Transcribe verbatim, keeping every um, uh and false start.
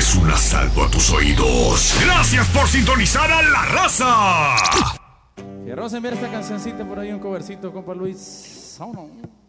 es un asalto a tus oídos. Gracias por sintonizar a La Raza. Quiero enviar esta cancioncita por ahí, un covercito, compa Luis. Vámonos.